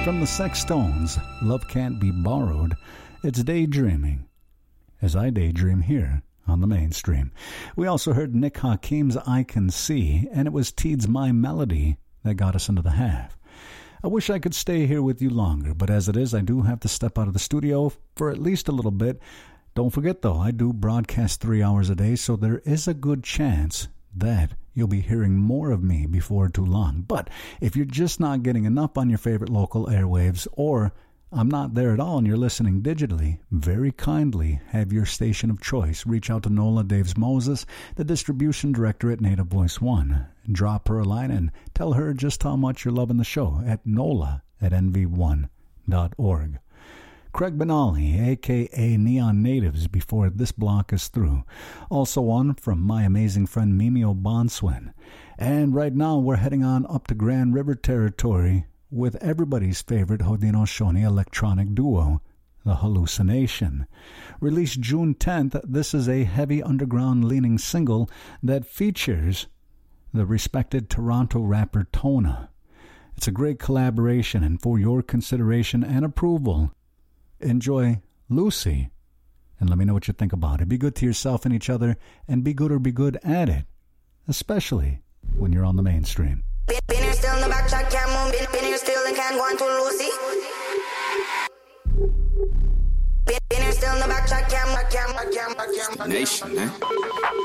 From the Sextones, Love Can't Be Borrowed, it's Daydreaming, as I daydream here on the mainstream. We also heard Nick Hakim's I Can See, and it was Teed's My Melody that got us into the half. I wish I could stay here with you longer, but as it is, I do have to step out of the studio for at least a little bit. Don't forget, though, I do broadcast 3 hours a day, so there is a good chance that you'll be hearing more of me before too long. But if you're just not getting enough on your favorite local airwaves, or I'm not there at all and you're listening digitally, very kindly have your station of choice reach out to Nola Daves Moses, the distribution director at Native Voice One. Drop her a line and tell her just how much you're loving the show at nola@nv1.org. Craig Benally, a.k.a. Neon Natives, before this block is through. Also on from my amazing friend Mimi O'Bonswin. And right now we're heading on up to Grand River territory with everybody's favorite Haudenosaunee electronic duo, The Hallucination. Released June 10th, this is a heavy underground-leaning single that features the respected Toronto rapper Tona. It's a great collaboration, and for your consideration and approval, enjoy Lucy, and let me know what you think about it. Be good to yourself and each other, and be good or be good at it, especially when you're on the mainstream. Been here still in the back track, can't move. Been here still and can't go on to Lucy. Been here still in the back track, can't. Nation, eh?